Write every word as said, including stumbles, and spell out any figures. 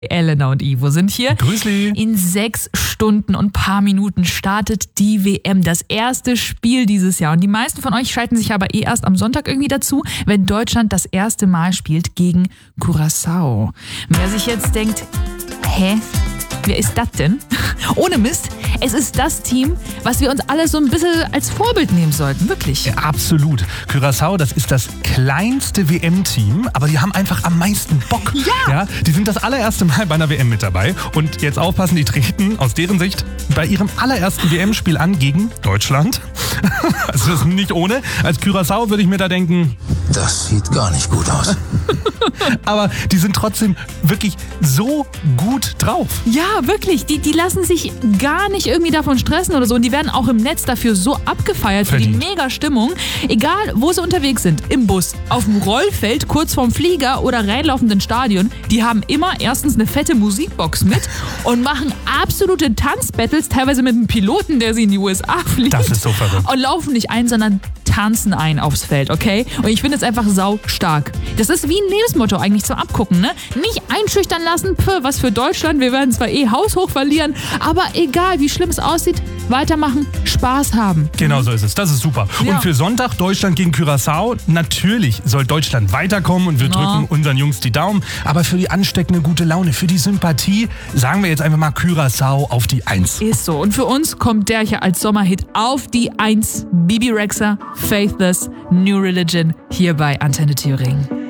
Elena und Ivo sind hier. Grüßli. In sechs Stunden und paar Minuten startet die W M, das erste Spiel dieses Jahr. Und die meisten von euch schalten sich aber eh erst am Sonntag irgendwie dazu, wenn Deutschland das erste Mal spielt gegen Curaçao. Wer sich jetzt denkt, hä? Wer ist das denn? Ohne Mist, es ist das Team, was wir uns alle so ein bisschen als Vorbild nehmen sollten, wirklich. Ja, absolut. Curaçao, das ist das kleinste W M-Team, aber die haben einfach am meisten Bock. Ja. ja! Die sind das allererste Mal bei einer W M mit dabei. Und jetzt aufpassen, die treten aus deren Sicht bei ihrem allerersten W M-Spiel an gegen Deutschland. Also das ist nicht ohne. Als Curaçao würde ich mir da denken, das sieht gar nicht gut aus. Aber die sind trotzdem wirklich so gut drauf. Ja, wirklich. Die, die lassen sich gar nicht irgendwie davon stressen oder so. Und die werden auch im Netz dafür so abgefeiert für die mega Stimmung. Egal, wo sie unterwegs sind. Im Bus, auf dem Rollfeld, kurz vorm Flieger oder reinlaufenden Stadion. Die haben immer erstens eine fette Musikbox mit und machen absolute Tanzbattles, teilweise mit einem Piloten, der sie in die U S A fliegt. Das ist so verrückt. Und laufen nicht ein, sondern tanzen ein aufs Feld, okay? Und ich finde es einfach sau stark. Das ist wie ein Lebensmotto eigentlich zum Abgucken, ne? Nicht einschüchtern lassen, pff, was für Deutschland, wir werden zwar eh haushoch verlieren, aber egal, wie schlimm es aussieht, weitermachen, Spaß haben. Genau so ist es, das ist super. Ja. Und für Sonntag Deutschland gegen Curaçao, natürlich soll Deutschland weiterkommen und wir Ja. drücken unseren Jungs die Daumen, aber für die ansteckende gute Laune, für die Sympathie, sagen wir jetzt einfach mal Curaçao auf die Eins. Ist so. Und für uns kommt der hier als Sommerhit auf die Eins. Bibi Rexha, Faithless, New Religion, hier bei Antenne Thüringen.